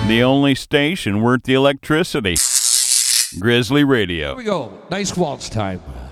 The only station worth the electricity. Grizzly Radio. Here we go. Nice waltz time.